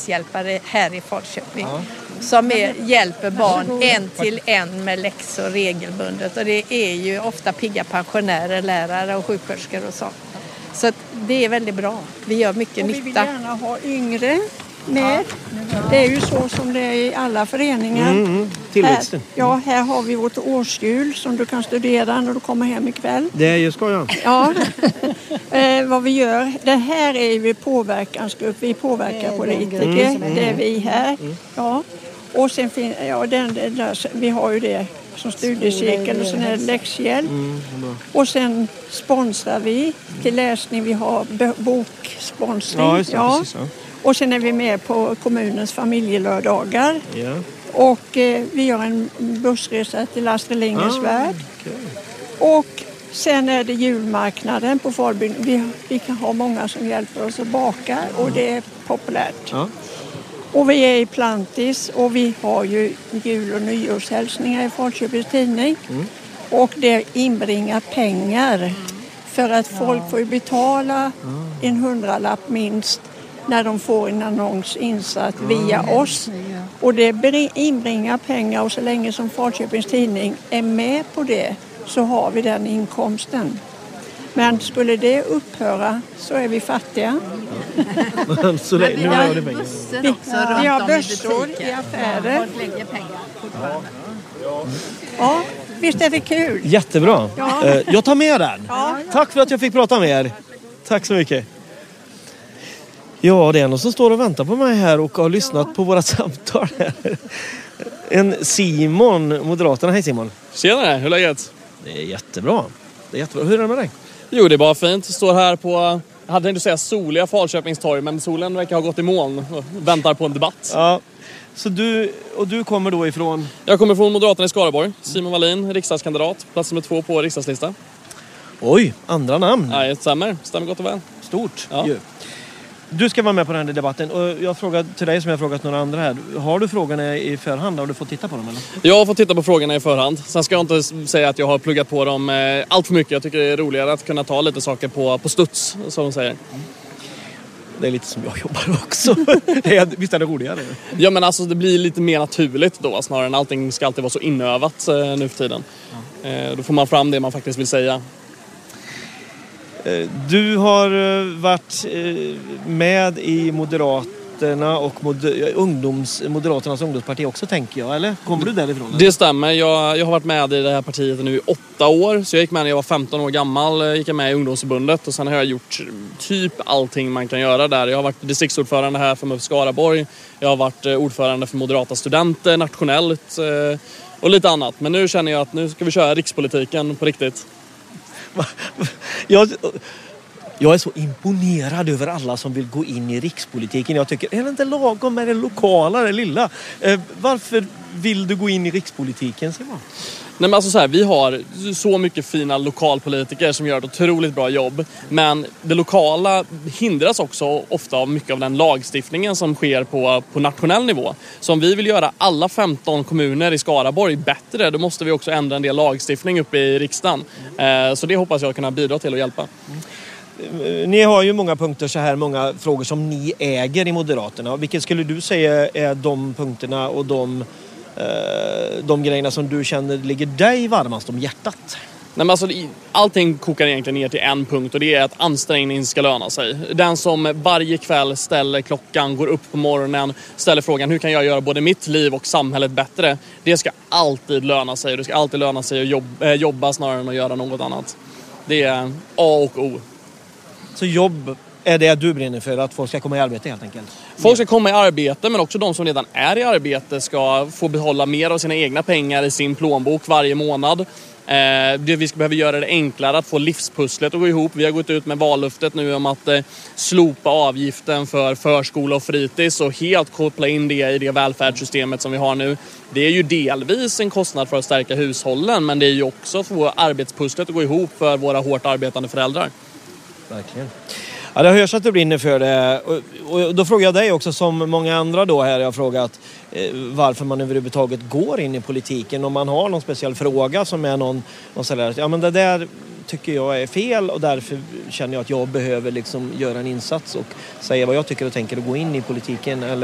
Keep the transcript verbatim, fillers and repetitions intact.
läxhjälpare här i Falköping. Ja. Som är, hjälper barn en till en med läxor regelbundet. Och det är ju ofta pigga pensionärer, lärare och sjuksköterskor och så. Så att det är väldigt bra. Vi gör mycket och nytta. Vi vill gärna ha yngre med. Det är ju så som det är i alla föreningar. Mm, mm. Tillväxten. Här, ja, här har vi vårt årsskul som du kan studera när du kommer hem ikväll. Det ska jag. Ja, eh, vad vi gör. Det här är ju påverkansgrupp. Vi påverkar politiker. Mm. Det är vi här. Ja. Och sen fin- ja, den, den där, vi har ju det som studiecirkel och sen är det läxhjälp. Mm, och sen sponsrar vi till läsning. Vi har b- boksponsring. Ja, just det, ja. precis, ja. Och sen är vi med på kommunens familjelördagar. Ja. Och eh, vi gör en bussresa till Astrid Lindgrens Ah, värld. okay. Och sen är det julmarknaden på Falbyn. Vi, vi kan ha många som hjälper oss att baka och det är populärt. Ja. Och vi är i Plantis och vi har ju jul- och nyårshälsningar i Falköpings tidning. Mm. Och det inbringar pengar för att folk får ju betala en hundralapp minst när de får en annons insatt via oss. Och det inbringar pengar och så länge som Falköpings tidning är med på det så har vi den inkomsten. Men skulle det upphöra så är vi fattiga. Så det, nu har det pengar. Bussar också runt vi har om bössor i i affärer. Folk lägger pengar fortfarande. Ja, visst är det kul. Jättebra. Ja. Eh, Jag tar med den. Ja. Tack för att jag fick prata med er. Tack så mycket. Ja, det är någon som står och väntar på mig här och har lyssnat på våra samtal här. En Simon, Moderaterna. Hej Simon. Tjenare, hur är läget? Det är jättebra. Det är jättebra. Hur är det med dig? Jo, det är bara fint. Står här på, jag hade inte säga soliga Falköpingstorg, men solen verkar ha gått i moln och väntar på en debatt. Ja. Så du, och du kommer då ifrån? Jag kommer från Moderaterna i Skaraborg. Simon Wallin, riksdagskandidat. Plats nummer två på riksdagslista. Oj, andra namn. Nej, det stämmer. Stämmer gott och väl. Stort. Ja. Ju. Du ska vara med på den här debatten och jag frågar till dig som jag har frågat några andra här. Har du frågorna i förhand? Har du fått titta på dem eller? Jag har fått titta på frågorna i förhand. Sen ska jag inte säga att jag har pluggat på dem eh, allt för mycket. Jag tycker det är roligare att kunna ta lite saker på, på studs, som de säger. Det är lite som jag jobbar också. Det är, visst är det roligare? Ja, men alltså det blir lite mer naturligt då, snarare än allting ska alltid vara så inövat eh, nu för tiden. Ja. Eh, då får man fram det man faktiskt vill säga. Du har varit med i Moderaterna och mod- ungdoms, Moderaternas ungdomsparti också, tänker jag, eller? Kommer du därifrån? Eller? Det stämmer. Jag, jag har varit med i det här partiet nu i åtta år. Så jag gick med när jag var femton år gammal, gick jag med i ungdomsförbundet och sen har jag gjort typ allting man kan göra där. Jag har varit distriktsordförande här för Skaraborg. Jag har varit ordförande för Moderata studenter nationellt och lite annat. Men nu känner jag att nu ska vi köra rikspolitiken på riktigt. Jag, jag är så imponerad över alla som vill gå in i rikspolitiken. Jag tycker, är det inte lagom med det lokala, det lilla? Eh, varför vill du gå in i rikspolitiken, Simon? Nej, men alltså så här, vi har så mycket fina lokalpolitiker som gör ett otroligt bra jobb. Men det lokala hindras också ofta av mycket av den lagstiftningen som sker på, på nationell nivå. Så om vi vill göra alla femton kommuner i Skaraborg bättre, då måste vi också ändra en del lagstiftning uppe i riksdagen. Eh, så det hoppas jag kunna bidra till att hjälpa. Ni har ju många punkter så här, många frågor som ni äger i Moderaterna. Vilket skulle du säga är de punkterna och de de grejerna som du känner ligger dig varmast om hjärtat? Nej, men alltså, allting kokar egentligen ner till en punkt och det är att ansträngning ska löna sig. Den som varje kväll ställer klockan, går upp på morgonen, ställer frågan hur kan jag göra både mitt liv och samhället bättre? Det ska alltid löna sig och det ska alltid löna sig att jobba, jobba snarare än att göra något annat. Det är A och O. Så jobb är det du brinner för, att folk ska komma i arbete helt enkelt? Folk ska komma i arbete, men också de som redan är i arbete ska få behålla mer av sina egna pengar i sin plånbok varje månad. Eh, det vi ska behöva göra det enklare att få livspusslet att gå ihop. Vi har gått ut med vallöftet nu om att eh, slopa avgiften för förskola och fritids och helt koppla in det i det välfärdssystemet som vi har nu. Det är ju delvis en kostnad för att stärka hushållen, men det är ju också att få arbetspusslet att gå ihop för våra hårt arbetande föräldrar. Verkligen. Ja, det hörs att du brinner för det. Och, och då frågar jag dig också, som många andra då här, jag har frågat eh, varför man överhuvudtaget går in i politiken. Om man har någon speciell fråga som är någon, någon sådär, ja men det där tycker jag är fel och därför känner jag att jag behöver liksom göra en insats och säga vad jag tycker och tänker och gå in i politiken. Eller